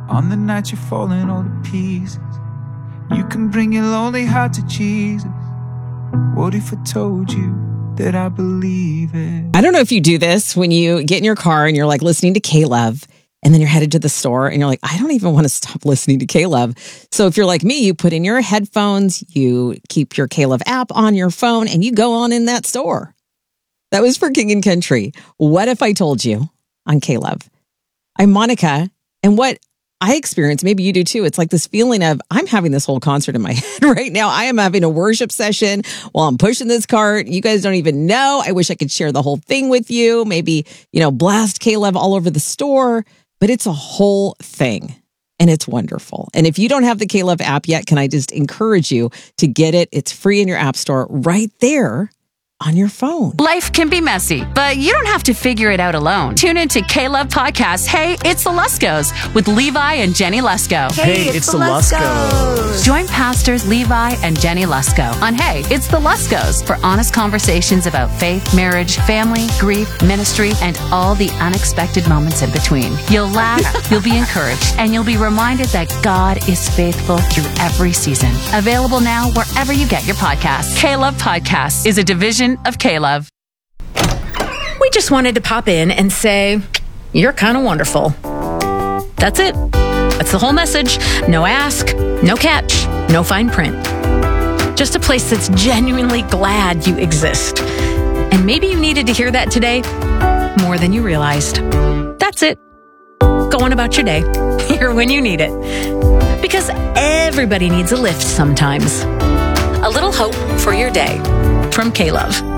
On the night you're falling all to pieces, you can bring your lonely heart to Jesus. What if I told you that I believe it? I don't know if you do this when you get in your car and you're like listening to K-Love, and then you're headed to the store and you're like, I don't even want to stop listening to K-Love. So if you're like me, you put in your headphones, you keep your K-Love app on your phone, and you go on in that store. That was for King and Country. What if I told you on K-Love? I'm Monica, and what I experience, maybe you do too, it's like this feeling of I'm having this whole concert in my head right now. I am having a worship session while I'm pushing this cart. You guys don't even know. I wish I could share the whole thing with you. Maybe, blast K-Love all over the store, but it's a whole thing. And it's wonderful. And if you don't have the K-Love app yet, can I just encourage you to get it? It's free in your app store right there on your phone. Life can be messy, but you don't have to figure it out alone. Tune into K-Love Podcast, Hey, It's the Luskos, with Levi and Jenny Lusko. Hey, it's the Luskos. Join pastors Levi and Jenny Lusko on Hey, It's the Luskos for honest conversations about faith, marriage, family, grief, ministry, and all the unexpected moments in between. You'll laugh, you'll be encouraged, and you'll be reminded that God is faithful through every season. Available now wherever you get your podcasts. K-Love Podcast is a division of K-Love. We just wanted to pop in and say, you're kind of wonderful. That's it. That's the whole message. No ask, no catch, no fine print. Just a place that's genuinely glad you exist. And maybe you needed to hear that today more than you realized. That's it. Go on about your day. Here when you need it. Because everybody needs a lift sometimes. A little hope for your day from K-Love.